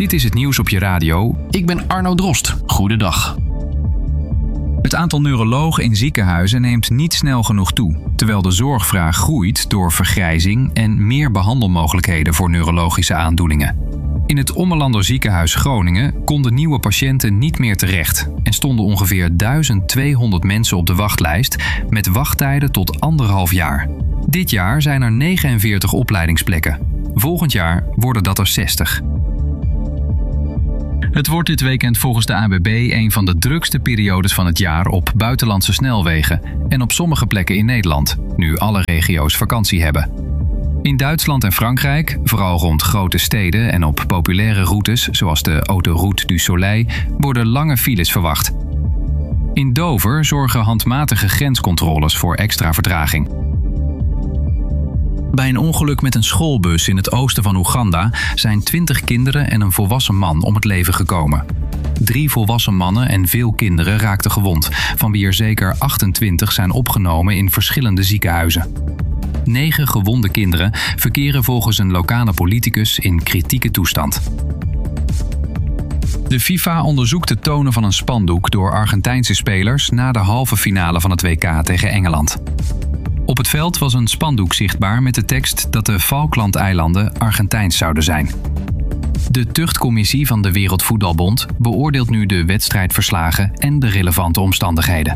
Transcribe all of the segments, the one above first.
Dit is het nieuws op je radio. Ik ben Arno Drost. Goedendag. Het aantal neurologen in ziekenhuizen neemt niet snel genoeg toe, terwijl de zorgvraag groeit door vergrijzing en meer behandelmogelijkheden voor neurologische aandoeningen. In het Ommelanden ziekenhuis Groningen konden nieuwe patiënten niet meer terecht en stonden ongeveer 1200 mensen op de wachtlijst met wachttijden tot 1,5 jaar. Dit jaar zijn er 49 opleidingsplekken. Volgend jaar worden dat er 60. Het wordt dit weekend volgens de ANWB een van de drukste periodes van het jaar op buitenlandse snelwegen en op sommige plekken in Nederland, nu alle regio's vakantie hebben. In Duitsland en Frankrijk, vooral rond grote steden en op populaire routes zoals de Autoroute du Soleil, worden lange files verwacht. In Dover zorgen handmatige grenscontroles voor extra vertraging. Bij een ongeluk met een schoolbus in het oosten van Oeganda zijn 20 kinderen en een volwassen man om het leven gekomen. 3 volwassen mannen en veel kinderen raakten gewond, van wie er zeker 28 zijn opgenomen in verschillende ziekenhuizen. 9 gewonde kinderen verkeren volgens een lokale politicus in kritieke toestand. De FIFA onderzoekt het tonen van een spandoek door Argentijnse spelers na de halve finale van het WK tegen Engeland. Op het veld was een spandoek zichtbaar met de tekst dat de Falklandeilanden Argentijns zouden zijn. De tuchtcommissie van de Wereldvoetbalbond beoordeelt nu de wedstrijdverslagen en de relevante omstandigheden.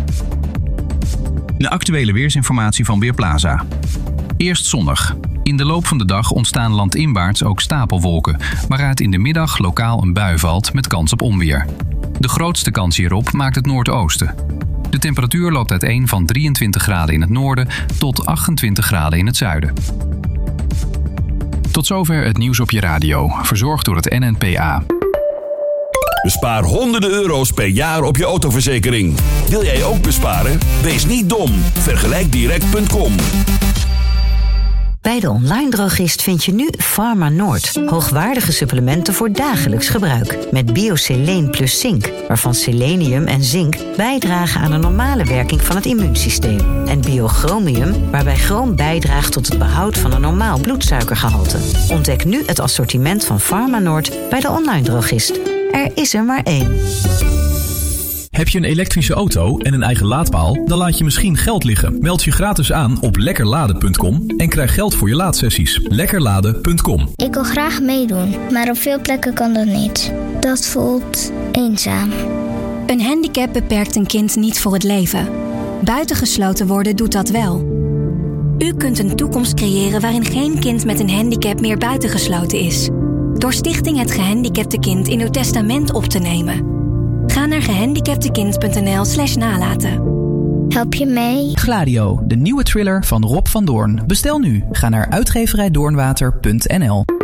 De actuele weersinformatie van Weerplaza. Eerst zonnig. In de loop van de dag ontstaan landinwaarts ook stapelwolken, waaruit in de middag lokaal een bui valt met kans op onweer. De grootste kans hierop maakt het noordoosten. De temperatuur loopt uiteen van 23 graden in het noorden tot 28 graden in het zuiden. Tot zover het nieuws op je radio, verzorgd door het NNPA. Bespaar honderden euro's per jaar op je autoverzekering. Wil jij ook besparen? Wees niet dom. Vergelijkdirect.com. Bij de online drogist vind je nu Pharma Noord. Hoogwaardige supplementen voor dagelijks gebruik. Met BioSeleen plus zink, waarvan selenium en zink bijdragen aan de normale werking van het immuunsysteem. En Biochromium, waarbij chroom bijdraagt tot het behoud van een normaal bloedsuikergehalte. Ontdek nu het assortiment van Pharma Noord bij de online drogist. Er is er maar 1. Heb je een elektrische auto en een eigen laadpaal? Dan laat je misschien geld liggen. Meld je gratis aan op lekkerladen.com en krijg geld voor je laadsessies. Lekkerladen.com. Ik wil graag meedoen, maar op veel plekken kan dat niet. Dat voelt eenzaam. Een handicap beperkt een kind niet voor het leven. Buitengesloten worden doet dat wel. U kunt een toekomst creëren waarin geen kind met een handicap meer buitengesloten is. Door Stichting Het Gehandicapte Kind in uw testament op te nemen. Ga naar gehandicaptekind.nl/nalaten. Help je mee? Gladio, de nieuwe thriller van Rob van Doorn. Bestel nu. Ga naar uitgeverijdoornwater.nl.